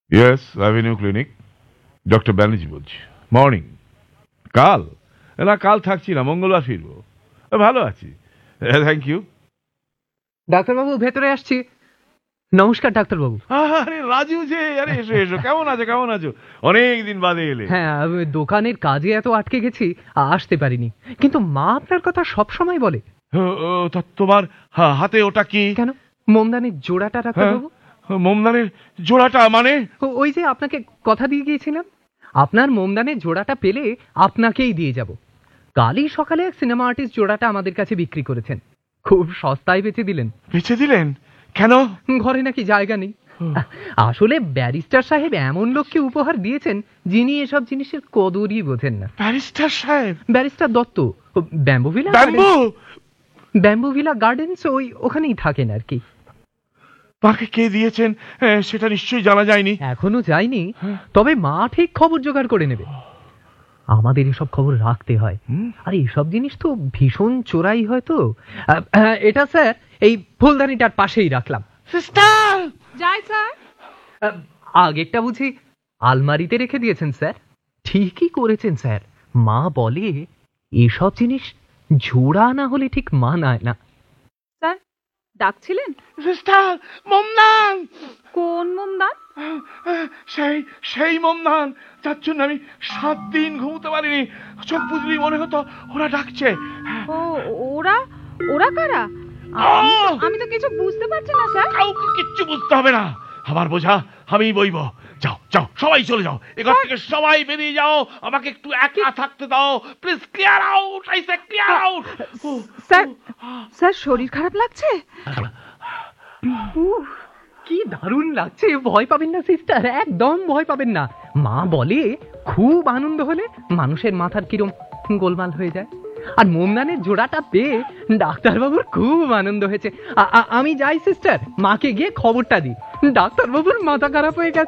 Yes avenue clinic, doctor Banerjee বলছি। Morning. কাল? না, কাল থাকছি না, মঙ্গলবার ফিরবো। ভালো আছি, থ্যাংক ইউ। ডাক্তারবাবু ভেতরে আসছি। নমস্কার ডাক্তারবাবু। আরে রাজু যে, আরে এসো এসো, কেমন আছো কেমন আছো? অনেক দিন বাদে এলে। হ্যাঁ, দোকানের কাজে এত আটকে গেছি, আসতে পারিনি। কিন্তু মা আপনার কথা সব সময় বলে। তা তোমার হাতে ওটা কি? কেন? মোমদানির জোড়াটা ডাক্তারবাবু। মোমদানের জোড়াটা মানে? ওই যে আপনাকে কথা দিয়ে গিয়েছিলাম, আপনার মোমদানের জোড়াটা পেলে আপনাকেই দিয়ে যাব। কালই সকালে এক সিনেমা আর্টিস্ট জোড়াটা আমাদের কাছে বিক্রি করেছেন, খুব সস্তায় বেচে দিলেন। বেচে দিলেন? কেন? ঘরে নাকি জায়গা নেই। আসলে ব্যারিস্টার সাহেব এমন লোককে উপহার দিয়েছেন যিনি এসব জিনিসের কদরই বোঝেন না। ব্যারিস্টার সাহেব? ব্যারিস্টার দত্ত, ব্যাম্বুভিলা ব্যাম্বুভিলা গার্ডেন্স, ওখানেই থাকেন আর কি। তাকে কে দিয়েছেন সেটা নিশ্চয়ই জানা যায়নি। এখনো যায়নি, তবে মা ঠিক খবর জোগাড় করে নেবে। আমাদের এসব খবর রাখতে হয়, আর এইসব জিনিস তো ভীষণ চোরাই হয় তো। এটা স্যার এই ফুলদানিটার পাশেই রাখলাম। সিস্টার! যাই স্যার। আগেরটা বুঝি আলমারিতে রেখে দিয়েছেন স্যার? ঠিকই করেছেন স্যার, মা বলে এসব জিনিস জোড়া না হলে ঠিক মানায় না। স্যার ডাকছিলেন? সিস্টার, মোমদান! কোন মোমদান? সেই মোমদান যার জন্য আমি 7 দিন ঘুমোতে পারিনি। চোখ বুঝলি মনে হতো ওরা ডাকছে। ও, ওরা ওরা কারা? আমি তো কিছু বুঝতে পারছি না স্যার। কাউকে কিচ্ছু বুঝতে হবে না, আমার বোঝা আমিই বইব। যাও যাও, সবাই চলে যাও, এখান থেকে সবাই বেরিয়ে যাও, আমাকে একটু একা থাকতে দাও please. Clear out, I say clear out. Sir, sir শরীর খারাপ লাগছে? কি দারুণ লাগছে! ভয় পাবেন না সিস্টার, একদম ভয় পাবেন না। মা বলে খুব আনন্দ হলে মানুষের মাথার কিরম গোলমাল হয়ে যায়। আর মোমদানের জোড়াটা পেয়ে ডাক্তারবাবুর খুব আনন্দ হয়েছে। আমি যাই সিস্টার, মাকে গিয়ে খবরটা দিই। ডাক্তারবাবুর মাথা খারাপ হয়ে গেছে।